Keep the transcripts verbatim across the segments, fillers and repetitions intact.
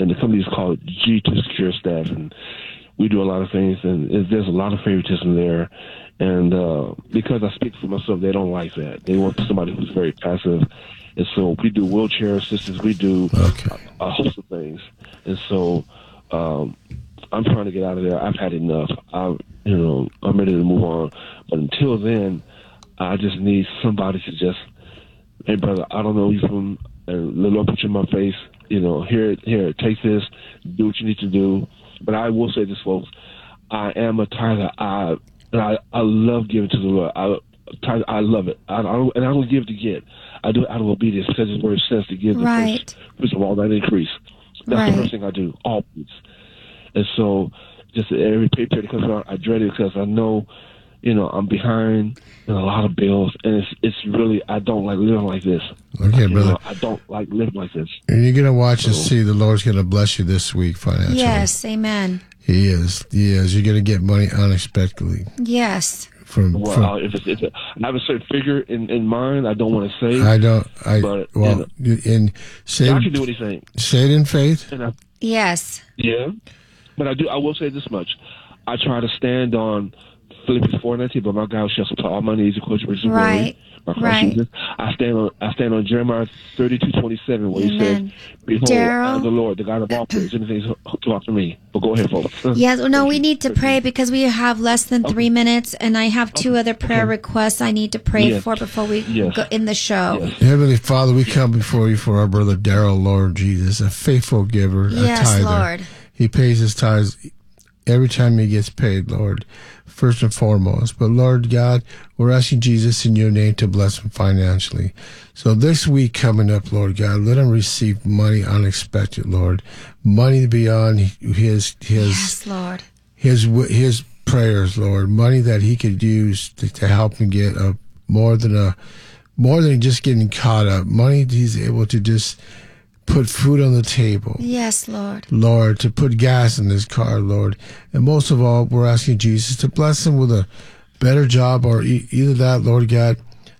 and the company is called G two Secure Staff, and we do a lot of things, and it, there's a lot of favoritism there. And uh, because I speak for myself, they don't like that. They want somebody who's very passive. And so we do wheelchair assistance. We do okay. a, a host of things. And so um, I'm trying to get out of there. I've had enough. I, you know, I'm ready to move on. But until then, I just need somebody to just, hey, brother, I don't know you from, and the Lord put you in my face. You know, here, here, take this, do what you need to do. But I will say this, folks. I am a tither. I and I, I love giving to the Lord. I tithe, I love it. I, I and I don't give to get. I do it out of obedience because His word says to give the right. first, first of all that increase. That's right. the first thing I do, always. And so, just every pay period that comes around, I dread it because I know, you know, I'm behind in a lot of bills, and it's it's really I don't like living like this. Okay, you brother. know, I don't like living like this. And you're gonna watch so, and see the Lord's gonna bless you this week financially. Yes, amen. He is. He is. You're gonna get money unexpectedly. Yes. From, well, from uh, if it's, if it, I have a certain figure in, in mind. I don't want to say. I don't. I but, well, you know, and say God can do anything. Say it in faith. And I, yes. Yeah, but I do. I will say this much: I try to stand on Philippians four nineteen, but my God shall supply all my needs according to His riches and right. glory. Right. I stand on. I stand on Jeremiah thirty-two twenty-seven, where Amen. He says, "Behold, Daryl? I am the Lord, the God of all flesh. Anything to offer me." But go ahead, folks. Yes. Well, no, we need to pray because we have less than three okay. minutes, and I have two okay. other prayer okay. requests I need to pray yes. for before we yes. go in the show. Yes. Heavenly Father, we come before you for our brother Daryl, Lord Jesus, a faithful giver, yes, a tither. Lord. He pays his tithes every time he gets paid, Lord, first and foremost. But, Lord God, we're asking Jesus in your name to bless him financially. So this week coming up, Lord God, let him receive money unexpected, Lord. Money beyond his, his, yes, Lord. his, his prayers, Lord. Money that he could use to, to help him get a, more than a, more than just getting caught up. Money he's able to just put food on the table. Yes, Lord. Lord, to put gas in his car, Lord. And most of all, we're asking Jesus to bless him with a better job, or e- either that, Lord God,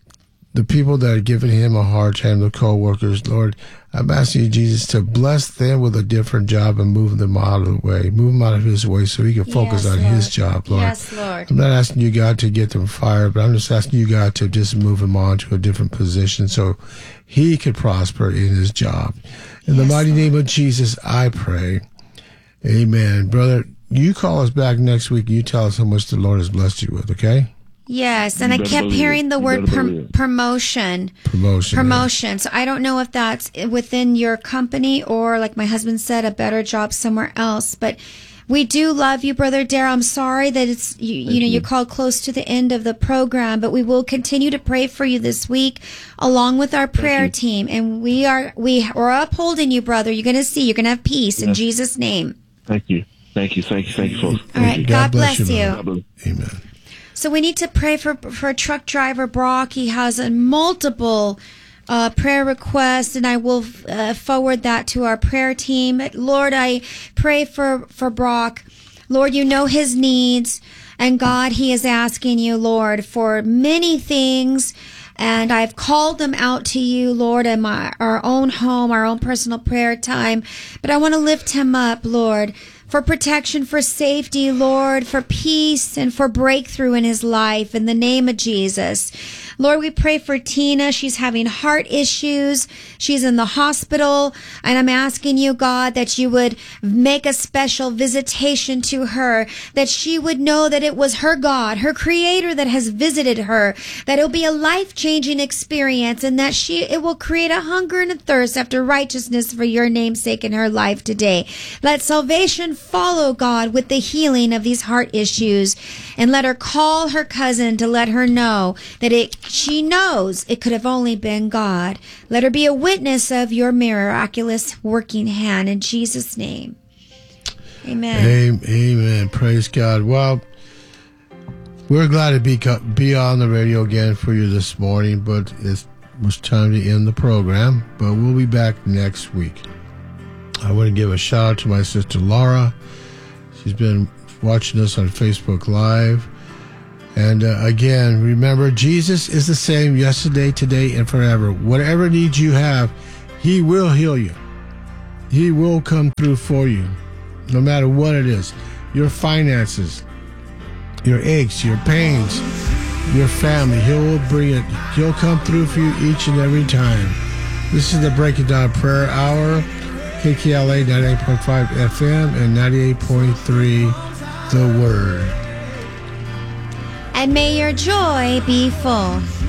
the people that are giving him a hard time, the co-workers, Lord, I'm asking you, Jesus, to bless them with a different job and move them out of the way, move them out of his way so he can focus yes, on Lord. his job, Lord. Yes, Lord. I'm not asking you, God, to get them fired, but I'm just asking you, God, to just move him on to a different position so he could prosper in his job. In yes, the mighty Lord. Name of Jesus, I pray. Amen. Brother, you call us back next week and you tell us how much the Lord has blessed you with, okay? Yes, and I kept hearing the word prom- promotion. Promotion. Promotion. Yeah. So I don't know if that's within your company or, like my husband said, a better job somewhere else. But we do love you, Brother Daryl. I'm sorry that it's you, you know, you. you're called close to the end of the program, but we will continue to pray for you this week along with our prayer team. And we are we are upholding you, brother. You're going to see. You're going to have peace yes. in Jesus' name. Thank you. Thank you. Thank you. Thank you, folks. All right. You. God, God bless, bless you. you. God bless. Amen. So we need to pray for for truck driver Brock. He has a multiple uh, prayer requests, and I will uh, forward that to our prayer team. Lord, I pray for, for Brock. Lord, you know his needs, and God, he is asking you, Lord, for many things. And I've called them out to you, Lord, in my, our own home, our own personal prayer time. But I want to lift him up, Lord, for protection, for safety, Lord, for peace and for breakthrough in his life in the name of Jesus. Lord, we pray for Tina. She's having heart issues. She's in the hospital. And I'm asking you, God, that you would make a special visitation to her, that she would know that it was her God, her creator that has visited her, that it'll be a life-changing experience, and that she it will create a hunger and a thirst after righteousness for your name's sake in her life today. Let salvation follow, God, with the healing of these heart issues, and let her call her cousin to let her know that it she knows it could have only been God. Let her be a witness of your miraculous working hand in Jesus' name. Amen. Amen. Praise God. Well, we're glad to be be on the radio again for you this morning, but it was time to end the program. But we'll be back next week. I want to give a shout out to my sister Laura. She's been watching us on Facebook Live. And uh, again, remember, Jesus is the same yesterday, today, and forever. Whatever needs you have, he will heal you. He will come through for you, no matter what it is. Your finances, your aches, your pains, your family. He will bring it. He'll come through for you each and every time. This is the Breaking Down Prayer Hour, K K L A ninety-eight point five F M and ninety-eight point three The Word. And may your joy be full.